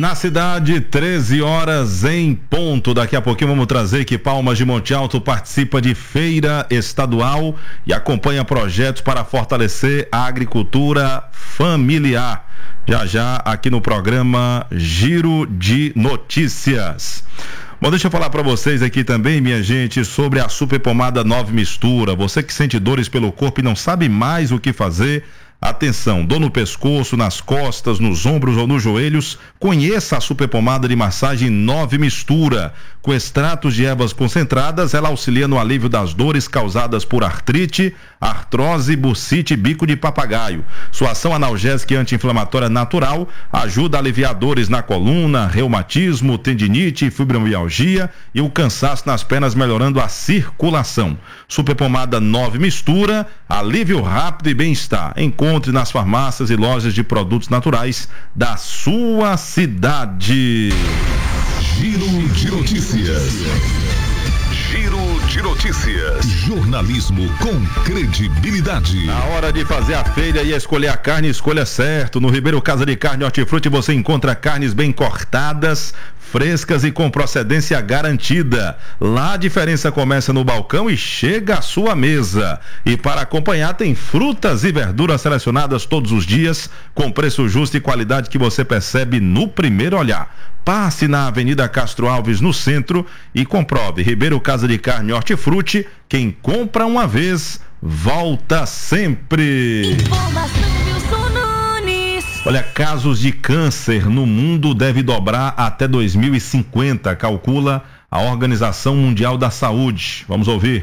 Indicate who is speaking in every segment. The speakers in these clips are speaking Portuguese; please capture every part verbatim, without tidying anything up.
Speaker 1: na cidade, treze horas em ponto. Daqui a pouquinho vamos trazer que Palmas de Monte Alto participa de feira estadual e acompanha projetos para fortalecer a agricultura familiar. Já já aqui no programa Giro de Notícias. Bom, deixa eu falar para vocês aqui também, minha gente, sobre a super pomada nove mistura. Você que sente dores pelo corpo e não sabe mais o que fazer, atenção, dor no pescoço, nas costas, nos ombros ou nos joelhos, conheça a super pomada de massagem nove mistura. Com extratos de ervas concentradas, ela auxilia no alívio das dores causadas por artrite, artrose, bursite e bico de papagaio. Sua ação analgésica e anti-inflamatória natural ajuda a aliviar dores na coluna, reumatismo, tendinite, fibromialgia e o cansaço nas pernas, melhorando a circulação. Super pomada nove mistura, alívio rápido e bem-estar. Encontre nas farmácias e lojas de produtos naturais da sua cidade.
Speaker 2: Giro de Notícias. Giro de Notícias. Jornalismo com credibilidade.
Speaker 1: Na hora de fazer a feira e escolher a carne, escolha certo. No Ribeiro Casa de Carne Hortifruti você encontra carnes bem cortadas, frescas e com procedência garantida. Lá a diferença começa no balcão e chega à sua mesa. E para acompanhar tem frutas e verduras selecionadas todos os dias, com preço justo e qualidade que você percebe no primeiro olhar. Passe na Avenida Castro Alves, no centro, e comprove. Ribeiro Casa de Carne Hortifruti, quem compra uma vez, volta sempre. Olha, casos de câncer no mundo deve dobrar até dois mil e cinquenta, calcula a Organização Mundial da Saúde. Vamos ouvir.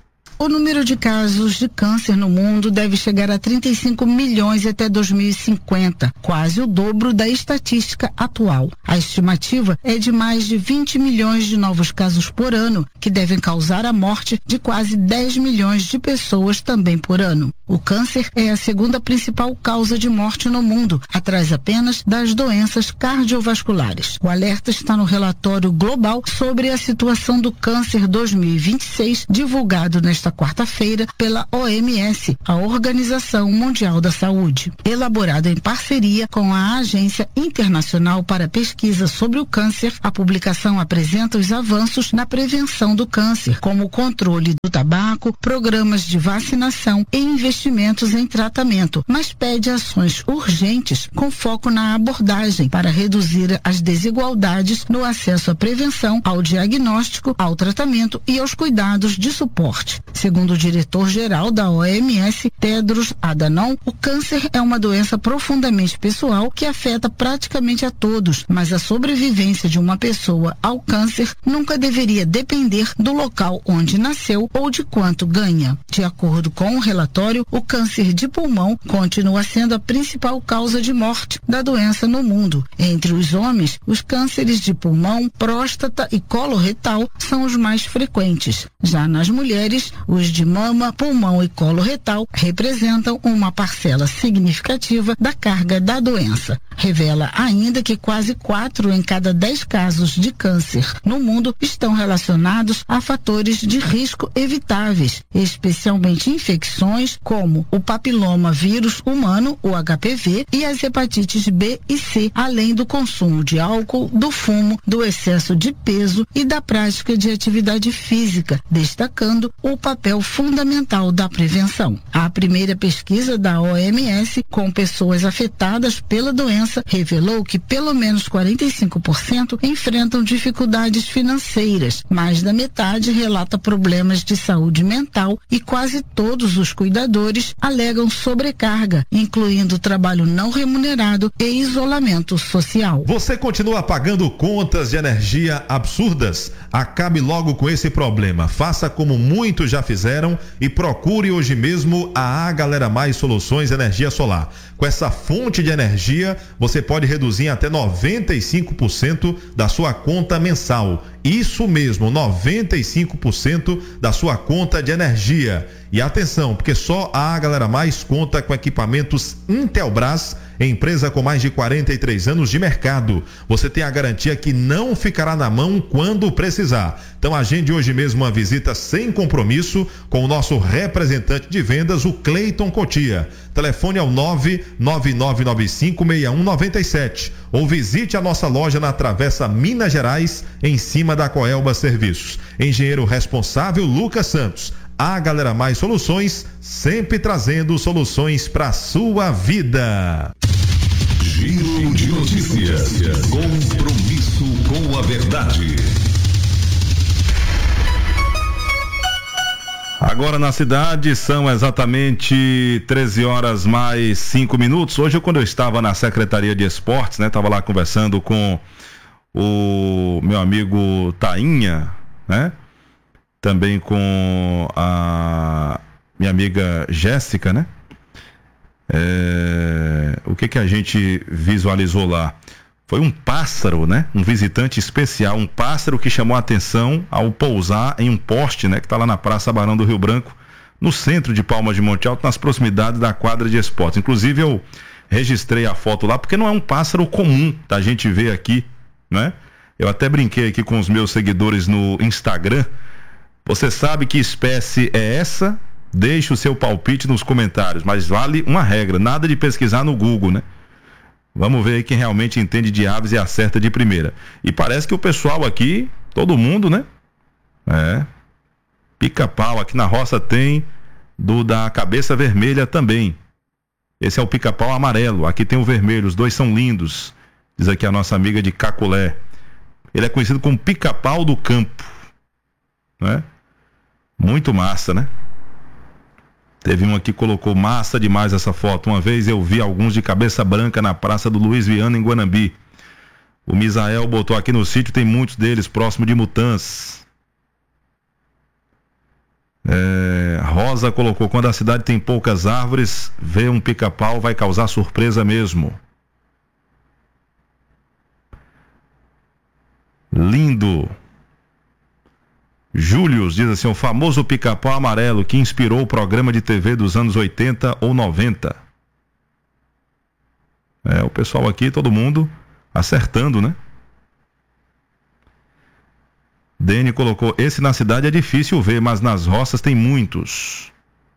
Speaker 3: O número de casos de câncer no mundo deve chegar a trinta e cinco milhões até dois mil e cinquenta, quase o dobro da estatística atual. A estimativa é de mais de vinte milhões de novos casos por ano, que devem causar a morte de quase dez milhões de pessoas também por ano. O câncer é a segunda principal causa de morte no mundo, atrás apenas das doenças cardiovasculares. O alerta está no relatório global sobre a situação do câncer dois mil e vinte e seis, divulgado nesta quarta-feira pela O M S, a Organização Mundial da Saúde. Elaborado em parceria com a Agência Internacional para Pesquisa sobre o Câncer, a publicação apresenta os avanços na prevenção do câncer, como o controle do tabaco, programas de vacinação e investimentos em tratamento, mas pede ações urgentes com foco na abordagem para reduzir as desigualdades no acesso à prevenção, ao diagnóstico, ao tratamento e aos cuidados de suporte. Segundo o diretor-geral da O M S, Tedros Adhanom, o câncer é uma doença profundamente pessoal que afeta praticamente a todos, mas a sobrevivência de uma pessoa ao câncer nunca deveria depender do local onde nasceu ou de quanto ganha. De acordo com o relatório, o câncer de pulmão continua sendo a principal causa de morte da doença no mundo. Entre os homens, os cânceres de pulmão, próstata e colo retal são os mais frequentes. Já nas mulheres, os de mama, pulmão e colo retal representam uma parcela significativa da carga da doença. Revela ainda que quase quatro em cada dez casos de câncer no mundo estão relacionados a fatores de risco evitáveis, especialmente infecções como o papiloma vírus humano, o H P V, e as hepatites B e C, além do consumo de álcool, do fumo, do excesso de peso e da prática de atividade física, destacando o papel fundamental da prevenção. A primeira pesquisa da O M S com pessoas afetadas pela doença revelou que pelo menos quarenta e cinco por cento enfrentam dificuldades financeiras, mais da metade relata problemas de saúde mental e quase todos os cuidadores alegam sobrecarga, incluindo trabalho não remunerado e isolamento social.
Speaker 1: Você continua pagando contas de energia absurdas? Acabe logo com esse problema. Faça como muitos já fizeram e procure hoje mesmo a A Galera Mais Soluções Energia Solar. Com essa fonte de energia, você pode reduzir em até noventa e cinco por cento da sua conta mensal. Isso mesmo, noventa e cinco por cento da sua conta de energia. E atenção, porque só a A Galera Mais conta com equipamentos Intelbras empresa com mais de quarenta e três anos de mercado. Você tem a garantia que não ficará na mão quando precisar. Então agende hoje mesmo uma visita sem compromisso com o nosso representante de vendas, o Cleiton Cotia. Telefone é o nove nove nove nove cinco seis um nove sete ou visite a nossa loja na Travessa Minas Gerais, em cima da Coelba Serviços. Engenheiro responsável Lucas Santos. A Galera Mais Soluções, sempre trazendo soluções para sua vida.
Speaker 2: Giro de notícias. Compromisso com a verdade.
Speaker 1: Agora na cidade são exatamente treze horas mais cinco minutos. Hoje, quando eu estava na Secretaria de Esportes, né, estava lá conversando com o meu amigo Tainha, né? Também com a minha amiga Jéssica, né? É, o que que a gente visualizou lá? Foi um pássaro, né? Um visitante especial, um pássaro que chamou a atenção ao pousar em um poste, né? Que está lá na Praça Barão do Rio Branco, no centro de Palmas de Monte Alto, nas proximidades da quadra de esportes. Inclusive eu registrei a foto lá, porque não é um pássaro comum da gente ver aqui, né? Eu até brinquei aqui com os meus seguidores no Instagram. Você sabe que espécie é essa? Deixe o seu palpite nos comentários, mas vale uma regra, nada de pesquisar no Google, né? Vamos ver aí quem realmente entende de aves e acerta de primeira. E parece que o pessoal aqui, todo mundo, né? É. Pica-pau, aqui na roça tem do da cabeça vermelha também. Esse é o pica-pau amarelo, aqui tem o vermelho, os dois são lindos. Diz aqui a nossa amiga de Caculé. Ele é conhecido como pica-pau do campo, né? Muito massa, né? Teve um aqui que colocou massa demais essa foto. Uma vez eu vi alguns de cabeça branca na praça do Luiz Viana, em Guanambi. O Misael botou aqui no sítio, tem muitos deles próximo de Mutãs. É, Rosa colocou, quando a cidade tem poucas árvores, ver um pica-pau vai causar surpresa mesmo. Lindo. Július diz assim, o famoso pica-pau amarelo que inspirou o programa de T V dos anos oitenta ou noventa. É, o pessoal aqui, todo mundo acertando, né? Dene colocou, esse na cidade é difícil ver, mas nas roças tem muitos.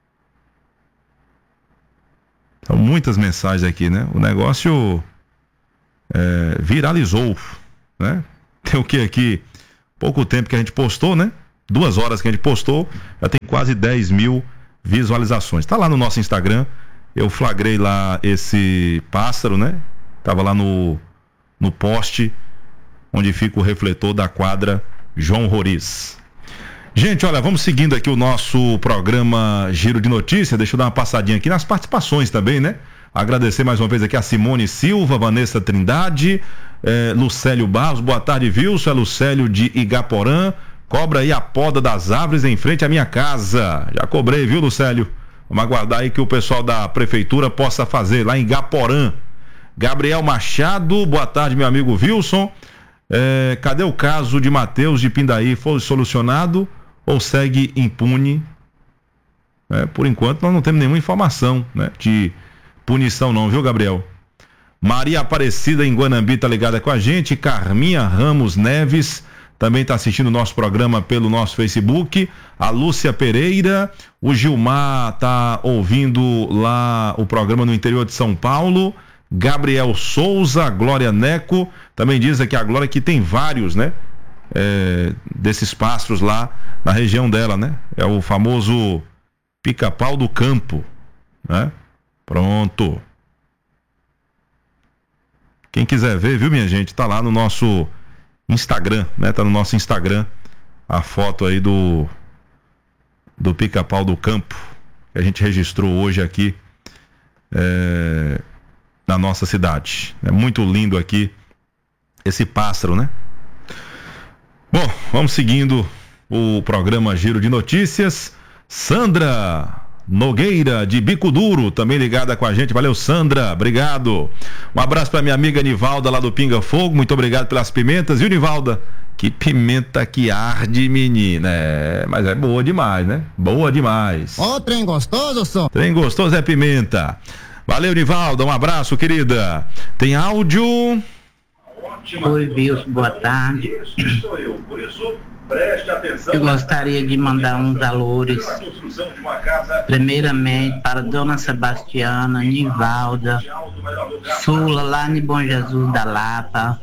Speaker 1: São muitas mensagens aqui, né? O negócio é, viralizou, né? Tem o que aqui? Pouco tempo que a gente postou, né? Duas horas que a gente postou, já tem quase dez mil visualizações. Tá lá no nosso Instagram, eu flagrei lá esse pássaro, né? Tava lá no, no poste, onde fica o refletor da quadra João Roriz. Gente, olha, vamos seguindo aqui o nosso programa Giro de Notícias. Deixa eu dar uma passadinha aqui nas participações também, né? Agradecer mais uma vez aqui a Simone Silva, Vanessa Trindade, eh, Lucélio Barros, boa tarde, Wilson, é Lucélio de Igaporã, cobra aí a poda das árvores em frente à minha casa. Já cobrei, viu, Lucélio? Vamos aguardar aí que o pessoal da prefeitura possa fazer lá em Igaporã. Gabriel Machado, boa tarde, meu amigo Wilson. Eh, cadê o caso de Mateus de Pindaí? Foi solucionado ou segue impune? É, por enquanto nós não temos nenhuma informação, né, de punição não, viu, Gabriel? Maria Aparecida em Guanambi tá ligada com a gente. Carminha Ramos Neves também tá assistindo o nosso programa pelo nosso Facebook. A Lúcia Pereira, o Gilmar tá ouvindo lá o programa no interior de São Paulo. Gabriel Souza, Glória Neco, também diz aqui a Glória que tem vários, né? É, desses pássaros lá na região dela, né? É o famoso pica-pau do campo, né? Pronto. Quem quiser ver, viu, minha gente? Tá lá no nosso Instagram, né? Tá no nosso Instagram a foto aí do do pica-pau do campo que a gente registrou hoje aqui é, na nossa cidade. É muito lindo aqui esse pássaro, né? Bom, vamos seguindo o programa Giro de Notícias. Sandra Nogueira de Bico Duro, também ligada com a gente. Valeu, Sandra, obrigado. Um abraço para minha amiga Nivalda lá do Pinga Fogo, muito obrigado pelas pimentas, viu, Nivalda? Que pimenta que arde, menina. É, mas é boa demais, né? Boa demais.
Speaker 4: Ó, oh, trem gostoso, só.
Speaker 1: Trem gostoso é pimenta. Valeu, Nivalda, um abraço, querida. Tem áudio?
Speaker 4: Oi, Wilson, boa tarde. Eu gostaria de mandar uns valores, primeiramente para Dona Sebastiana, Nivalda, Sula, lá em Bom Jesus da Lapa,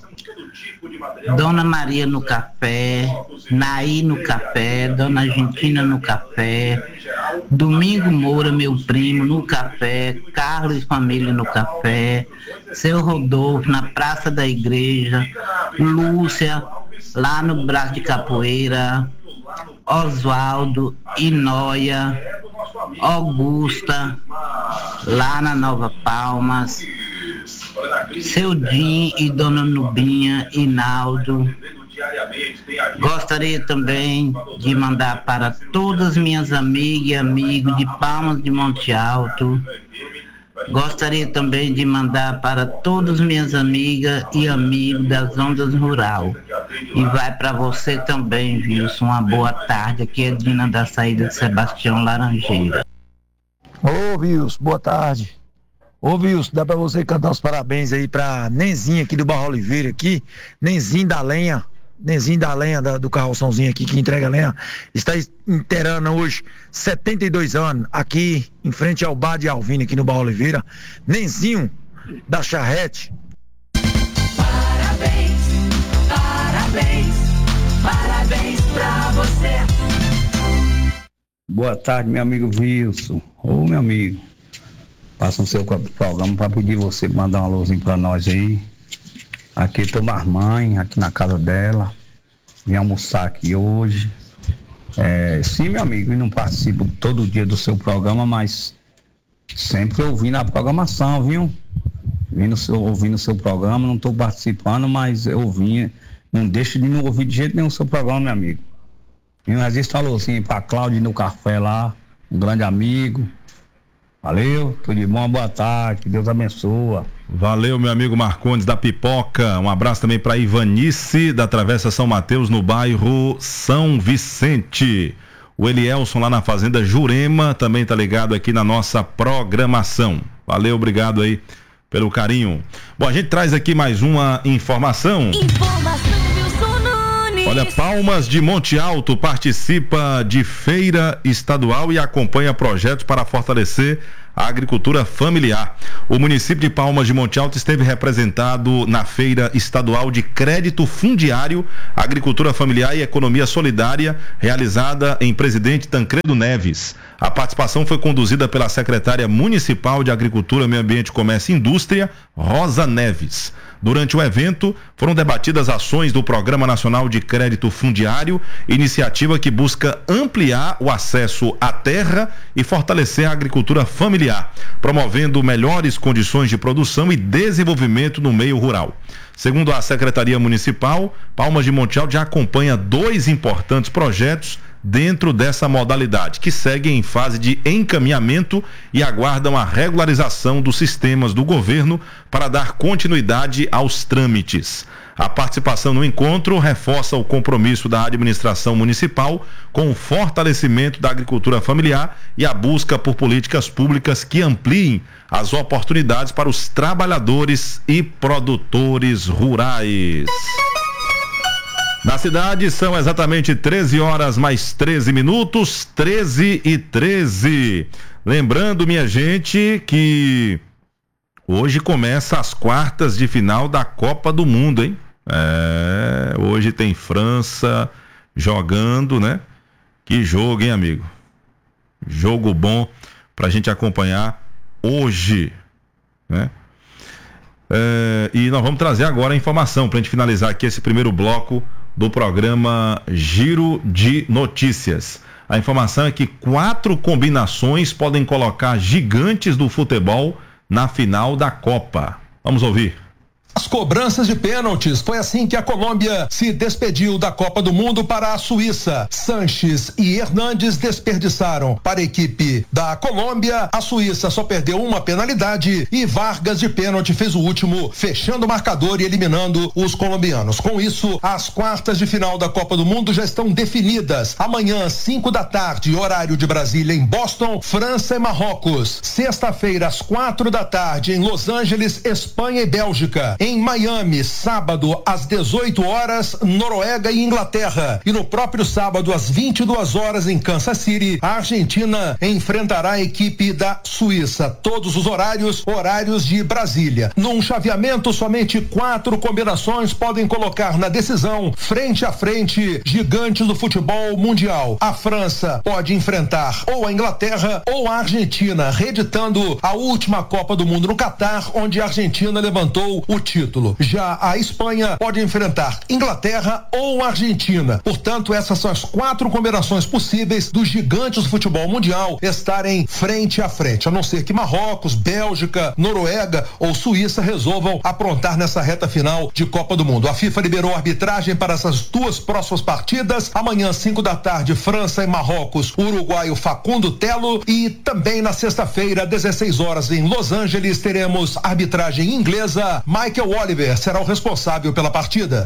Speaker 4: Dona Maria no café, Naí no café, Dona Argentina no café, Domingo Moura, meu primo, no café, Carlos e família no café, Seu Rodolfo na Praça da Igreja, Lúcia lá no Braço de Capoeira, Oswaldo, Inóia, Augusta lá na Nova Palmas, Seu Dim e Dona Nubinha, Inaldo. Gostaria também de mandar para todas minhas amigas e amigos de Palmas de Monte Alto. Gostaria também de mandar para todas minhas amigas e amigos das Ondas Rural. E vai para você também, Wilson. Uma boa tarde. Aqui é Dina da saída de Sebastião Laranjeira.
Speaker 5: Ô, Wilson, boa tarde. Ô, Wilson, dá para você cantar os parabéns aí para Nenzinho aqui do Barro Oliveira aqui. Nenzinho da Lenha. Nenzinho da Lenha, da, do carroçãozinho aqui que entrega lenha, está inteirando hoje setenta e dois anos, aqui em frente ao bar de Alvino, aqui no Barro Oliveira. Nenzinho da Charrete.
Speaker 6: Parabéns, parabéns, parabéns pra você.
Speaker 7: Boa tarde, meu amigo Wilson. Ô, meu amigo, passa o seu programa para pedir você mandar um alôzinho para nós aí. Aqui tô mais mãe, aqui na casa dela. Vim almoçar aqui hoje. É, sim, meu amigo, eu não participo todo dia do seu programa, mas sempre ouvindo a programação, viu? Ouvindo o seu, ouvindo o seu programa, não estou participando, mas eu ouvi. Não deixo de não ouvir de jeito nenhum o seu programa, meu amigo. E não existe alôzinho pra Cláudia no café lá, um grande amigo. Valeu, tudo de bom, boa tarde, que Deus abençoe.
Speaker 1: Valeu, meu amigo Marcondes da Pipoca. Um abraço também para Ivanice da Travessa São Mateus, no bairro São Vicente. O Elielson lá na Fazenda Jurema também tá ligado aqui na nossa programação. Valeu, obrigado aí pelo carinho. Bom, a gente traz aqui mais uma informação.
Speaker 6: Informação Wilson Nunes.
Speaker 1: Olha, Palmas de Monte Alto participa de feira estadual e acompanha projetos para fortalecer a agricultura familiar. O município de Palmas de Monte Alto esteve representado na Feira Estadual de Crédito Fundiário, Agricultura Familiar e Economia Solidária, realizada em Presidente Tancredo Neves. A participação foi conduzida pela secretária municipal de Agricultura, Meio Ambiente, Comércio e Indústria, Rosa Neves. Durante o evento, foram debatidas ações do Programa Nacional de Crédito Fundiário, iniciativa que busca ampliar o acesso à terra e fortalecer a agricultura familiar, promovendo melhores condições de produção e desenvolvimento no meio rural. Segundo a Secretaria Municipal, Palmas de Monte Alto já acompanha dois importantes projetos dentro dessa modalidade, que seguem em fase de encaminhamento e aguardam a regularização dos sistemas do governo para dar continuidade aos trâmites. A participação no encontro reforça o compromisso da administração municipal com o fortalecimento da agricultura familiar e a busca por políticas públicas que ampliem as oportunidades para os trabalhadores e produtores rurais. Na cidade são exatamente treze horas mais treze minutos, treze e treze. Lembrando, minha gente, que hoje começa as quartas de final da Copa do Mundo, hein? É, hoje tem França jogando, né? Que jogo, hein, amigo? Jogo bom pra gente acompanhar hoje, né? É, e nós vamos trazer agora a informação pra gente finalizar aqui esse primeiro bloco do programa Giro de Notícias. A informação é que quatro combinações podem colocar gigantes do futebol na final da Copa. Vamos ouvir.
Speaker 8: As cobranças de pênaltis, foi assim que a Colômbia se despediu da Copa do Mundo para a Suíça. Sanches e Hernandes desperdiçaram para a equipe da Colômbia. A Suíça só perdeu uma penalidade e Vargas de pênalti fez o último, fechando o marcador e eliminando os colombianos. Com isso, as quartas de final da Copa do Mundo já estão definidas. Amanhã, cinco da tarde, horário de Brasília, em Boston, França e Marrocos. Sexta-feira, às quatro da tarde, em Los Angeles, Espanha e Bélgica. Em Miami, sábado, às dezoito horas, Noruega e Inglaterra. E no próprio sábado, às vinte e duas horas, em Kansas City, a Argentina enfrentará a equipe da Suíça. Todos os horários, horários de Brasília. Num chaveamento, somente quatro combinações podem colocar na decisão, frente a frente, gigantes do futebol mundial. A França pode enfrentar ou a Inglaterra ou a Argentina, reeditando a última Copa do Mundo no Catar, onde a Argentina levantou o título. Já a Espanha pode enfrentar Inglaterra ou Argentina. Portanto, essas são as quatro combinações possíveis dos gigantes do futebol mundial estarem frente a frente, a não ser que Marrocos, Bélgica, Noruega ou Suíça resolvam aprontar nessa reta final de Copa do Mundo. A FIFA liberou a arbitragem para essas duas próximas partidas. Amanhã, cinco da tarde, França e Marrocos, o uruguaio Facundo Telo, e também na sexta-feira, dezesseis horas, em Los Angeles, teremos arbitragem inglesa. Michael Oliver será o responsável pela partida.